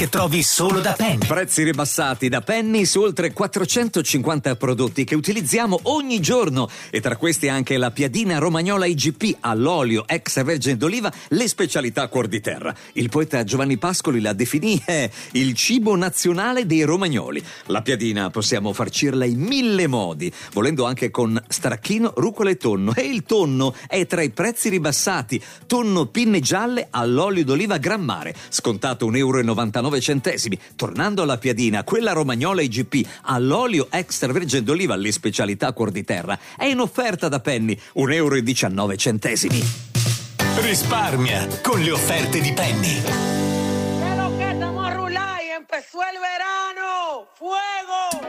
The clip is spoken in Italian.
che trovi solo da Penny. Prezzi ribassati da Penny su oltre 450 prodotti che utilizziamo ogni giorno, e tra questi anche la piadina romagnola IGP all'olio extravergine d'oliva, le specialità cuor di terra. Il poeta Giovanni Pascoli la definì il cibo nazionale dei romagnoli. La piadina possiamo farcirla in 1000 modi, volendo anche con stracchino, rucola e tonno. E il tonno è tra i prezzi ribassati. Tonno pinne gialle all'olio d'oliva Gran Mare, scontato 1,99 €. Tornando alla piadina, quella romagnola IGP all'olio extravergine d'oliva, le specialità cuor di terra, è in offerta da Penny, 1,19 €. Risparmia con le offerte di Penny. ¿Qué lo que estamos a rular y empezó el verano? ¡Fuego!